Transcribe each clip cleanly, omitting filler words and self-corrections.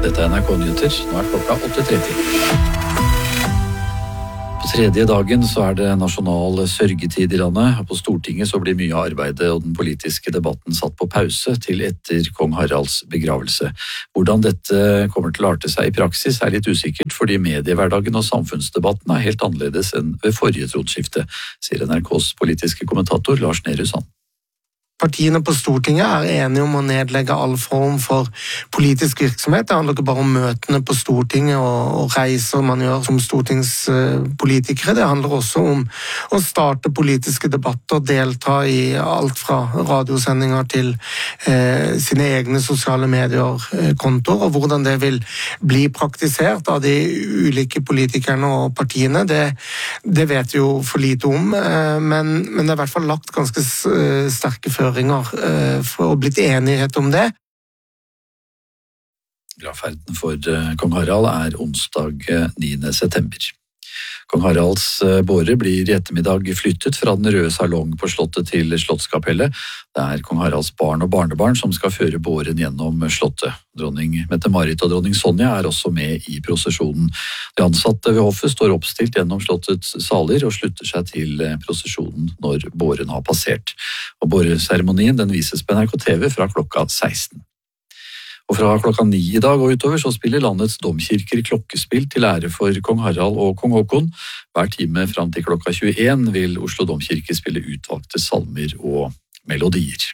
Dette NRK Nyheter, nå klokka 8:30. På tredje dagen så det nasjonal sørgetid i landet, og på Stortinget så blir mye av arbeidet og den politiske debatten satt på pause til etter kong Haralds begravelse. Hvordan dette kommer til å arte seg i praksis litt usikkert, fordi mediehverdagen og samfunnsdebatten helt annerledes enn ved forrige tronskifte, sier NRKs politiske kommentator Lars Nehru Sand. Partiene på Stortinget enige om å nedlegge all form for politisk virksomhet. Det handler ikke bare om møtene på Stortinget og reiser man gjør som stortingspolitikere. Det handler også om å starte politiske debatter, delta i alt fra radiosendinger til sine egne sosiale medier-kontoer, og hvordan det vil bli praktisert av de ulike politikerne og partiene. Det vet vi jo for lite om, men det i hvert fall lagt ganske sterke føringer for å blitt enighet om det. Gravferden for kong Harald onsdag 9. september. Kong Haralds båre blir i ettermiddag flyttet fra den røde salong på slottet til Slottskapellet. Det kong Haralds barn og barnebarn som skal føre båren gjennom slottet. Dronning Mette-Marit og dronning Sonja også med i prosesjonen. De ansatte ved hoffet står oppstilt gjennom slottets saler og slutter seg til prosesjonen når båren har passert. Og båreseremonien den vises på NRK TV fra klokka 16. Og fra klokka 9 i dag og utover så spiller landets domkirker klokkespill til ære for kong Harald og kong Håkon. Hver time fram til klokka 21 vil Oslo domkirke spille utvalgte salmer og melodier.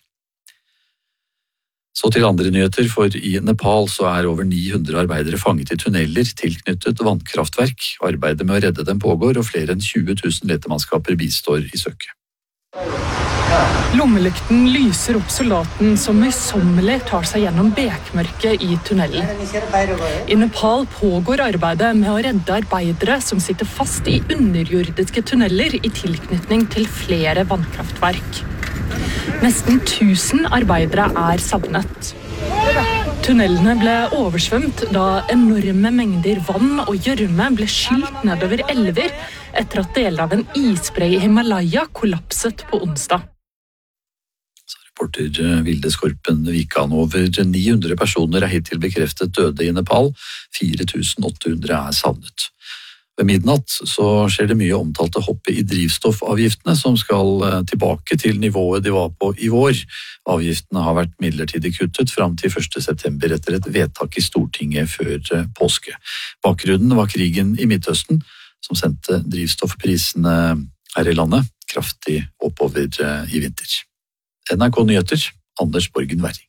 Så til andre nyheter, for i Nepal så over 900 arbeidere fanget i tunneler tilknyttet vannkraftverk. Arbeidet med å redde dem pågår, og flere enn 20 000 letemannskaper bistår i søket. Lommelykten lyser opp soldaten som møysommelig tar seg gjennom bekmørket i tunnelen. I Nepal pågår arbeidet med å redde arbeidere som sitter fast i underjordiske tunneler i tilknytning til flere vannkraftverk. Nesten 1000 arbeidere savnet. Tunnelene ble oversvømt da enorme mengder vann og gjørme ble skylt nedover elver etter at deler av en isbre i Himalaya kollapset på onsdag. Reporter Vilde Skorpen Vikan. Over 900 personer hittil bekreftet døde i Nepal. 4800 savnet. Ved midnatt så skjer det mye omtalte hoppet i drivstoffavgiftene som skal tilbake til nivået de var på i vår. Avgiftene har vært midlertidig kuttet fram til 1. september etter et vedtak i Stortinget før påske. Bakgrunnen var krigen i Midtøsten som sendte drivstoffprisene her i landet kraftig oppover i vinter. NRK Nyheter, Anders Borgen Werring.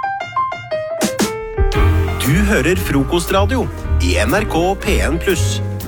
Du hører Frokostradio i NRK P1+.